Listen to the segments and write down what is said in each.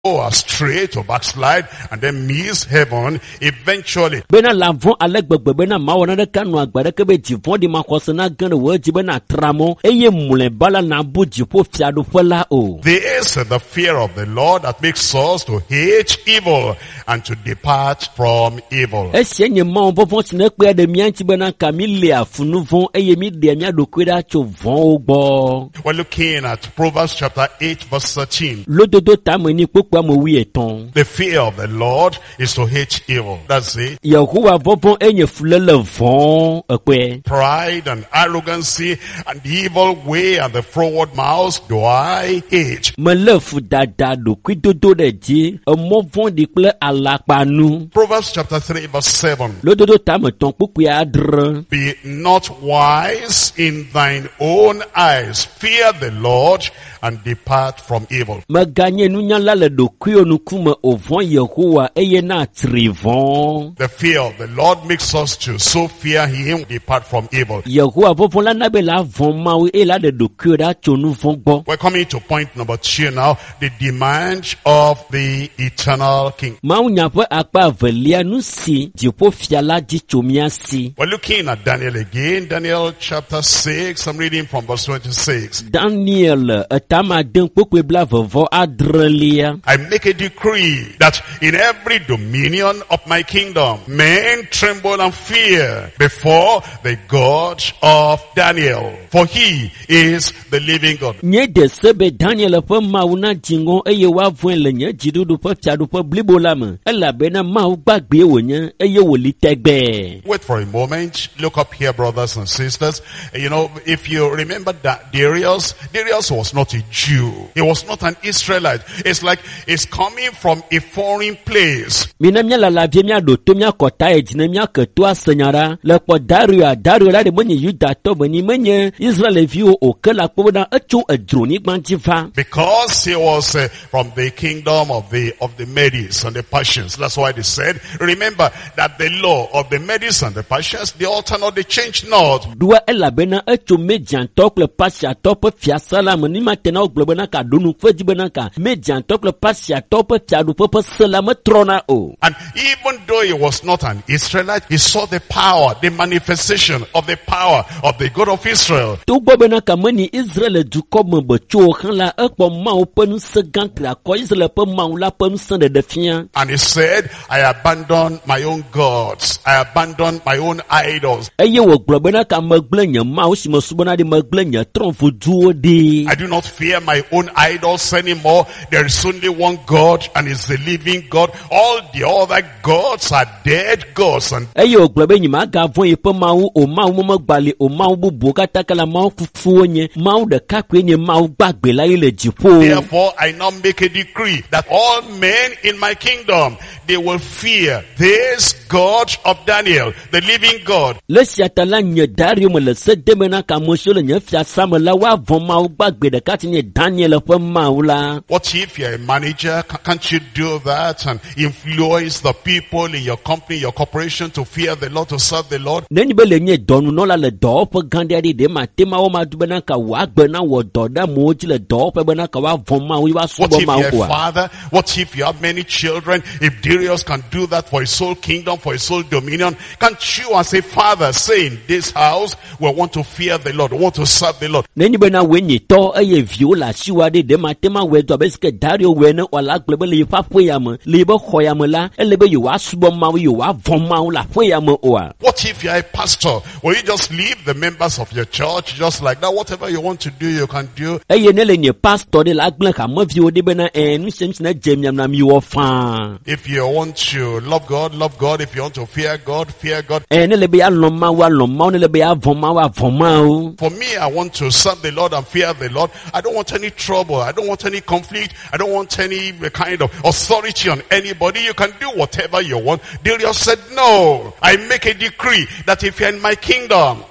go astray, to backslide, and then miss heaven eventually. Bena lavon alegbegbe bena mawana de kanu agbade ke be jivon di makosena gan wo ji bena tramo eye mule bala na bu jipo fiado fela o. This is the fear of the Lord that makes us to hate evil and to depart from evil. Esyenye ma vovon sine pe de mianti bena kamile afunu von eye mi de mi adokweda cho von ogbo. We're looking at Proverbs chapter 8 verse 13. Lododo tamani pokwa mo wi eton. The fear of the Lord is to hate evil. That's it. Yehowa vovon enye fulele von ekwe. Pride and arrogancy and the evil way and the froward mouth do I hate. Me lefu dada do kwidodo de ji mo von di ple alapanu. Proverbs chapter 3 verse 7. Lododo tamaton pokwa adre. Be not wise in thine own eyes. Fear the Lord and depart from evil. Maganye nunyala le do kuyo nukume ovon Yehowa eye na trivon. The fear of the Lord makes us to so fear him, depart from evil. Yehowa vovon la nabe la von mawe e la de do kuyo da chonu von bo. We're coming to point number 2 now, the demand of the eternal king. Mau nyapo akpa velia nusi jipo fiala di chomia si. We're looking at Daniel again, Daniel chapter 6, I'm reading from verse 26. Daniel etama den pokwe bla vovo adrelia. I make a decree that in every dominion of my kingdom, men tremble and fear before the God of Daniel, for he is the living God. Nye de sebe Daniel pe mauna jingo eye wa vwen le nye jidudu pe fiadu pe blibo lame. Ela bena mau gbagbe wonye eye woli tegbe. Wait for a moment. Look up here, brothers and sisters. You know, if you remember that Darius was not a Jew. He was not an Israelite. It's like he's coming from a foreign place. Minamia la la viemia do tomia kota e jinemia ketua senyara. Le po Dario la de mwenye yuda to beni mwenye Israel view o ke la po na echo edroni banjiva. Because he was from the kingdom of the Medes and the Persians. That's why they said, remember that the law of the Medes and the Persians, they alter not, they change not. Dua ela bena echo median tok le pasha top fia salam ni matena oglobena ka dunu feji bena ka median tok le pasha top fia du papa salam trona o. And even though he was not an Israelite, he saw the power, the manifestation of the power of the God of Israel. Tu bobena ka mani Israel du comme be cho kan la ekpo ma o penu se gantra ko Israel pe ma o la penu se de fia. And he said, I abandon my own gods. I abandon my own idols. Eye wo globena ka maglenya ma o simo subona de maglenya tronfu duo de. I do not fear my own idols anymore. There is only one God, and it's the living God. All the other gods are dead gods. And eye wo globenya ma ga von ye pe ma o mo gbale o ma o bubu ka takala ma fufu onye ma o de ka kwenye ma o gbagbe la ile jipo. Therefore I now make a decree that all men in my kingdom, they will fear this God of Daniel, the living God. Le siatala nye Dario me le se demena ka mo so le nye fia sam la wa von ma o gbagbe de ka tinye Daniel pe ma o la. What if you're a manager? Can't you do that and influence the people in your company, your corporation to fear the Lord, to serve the Lord? Neni be le nye donu no la le do pe gande di de ma tema o ma du bena ka wa gbe na wo do da mo ji le do pe bena ka wa von ma o wa so What if ma you're o a father? What if you have many children? If Darius can do that for his whole kingdom, for his whole dominion, can't you as a father say in this house, we want to fear the Lord, we want to serve the Lord? Neni bena wenye to eye viola siwa de ma tema we do beske Dario we ne wala glebe le fa poyam le be khoyam la elebe you wa subo ma you wa von ma la poyam o. What if you're a pastor? Will you just leave the members of your church just like that? Whatever you want to do, you can do. Eye ne le nye pastor de la gble ka mo vio de bena nu sem na jemiam na mi wo fa. If you want to love God, love God. If you want to fear God, fear God. Ne le be ya loma wa loma ne le be ya von ma wa von ma o. For me, I want to serve the Lord and fear the Lord. I don't want any trouble. I don't want any conflict. I don't want any kind of authority on anybody. You can do whatever you want. Darius said, no. I make a decree that if you're in my kingdom,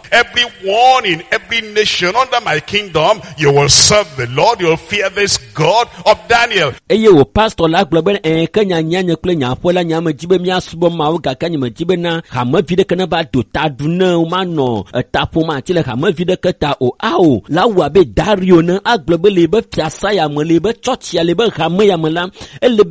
everyone in every nation under my kingdom, you will serve the Lord, you will fear this God of Daniel. Eye o pastor la globe kanya nyanya kule nyapola nyama jibe mia subo ma uga kanya majibe na hama vide kana ba do taduna umano tapo ma chile hama vide kata o au la wabe Dario na a globe lebe piasa ya me lebe church ya lebe hama ya melam